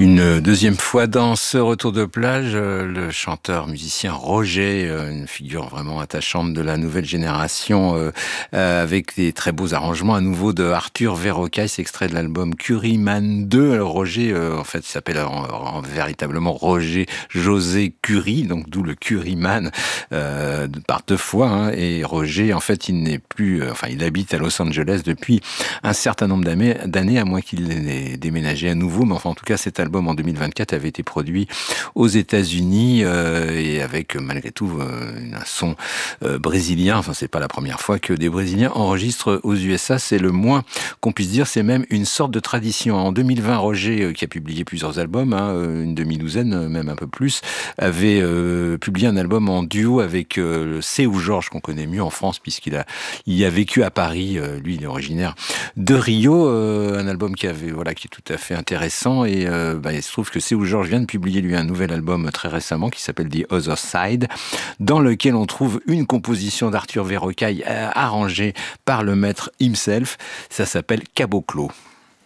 Une deuxième fois dans ce retour de plage, le chanteur-musicien Roger, une figure vraiment attachante de la nouvelle génération, avec des très beaux arrangements à nouveau de Arthur Verrocaille, c'est extrait de l'album Curryman 2. Alors Roger, en fait, il s'appelle véritablement Roger José Curie, donc d'où le Curryman, par deux fois. Hein, et Roger, en fait, il n'est plus, il habite à Los Angeles depuis un certain nombre d'années, à moins qu'il ait déménagé à nouveau. Mais enfin, en tout cas, cet album en 2024 avait été produit aux États-Unis et avec malgré tout un son brésilien. Enfin, c'est pas la première fois que des Brésiliens enregistrent aux USA. C'est le moins qu'on puisse dire. C'est même une sorte de tradition. En 2020, Roger, qui a publié plusieurs albums, une demi-douzaine, même un peu plus, avait publié un album en duo avec Seu Jorge, qu'on connaît mieux en France puisqu'il y a vécu à Paris. Lui, il est originaire de Rio. Un album qui est tout à fait intéressant et il se trouve que Seu Jorge vient de publier lui un nouvel album très récemment qui s'appelle The Other Side, dans lequel on trouve une composition d'Arthur Verrocaille arrangée par le maître himself. Ça s'appelle Caboclo.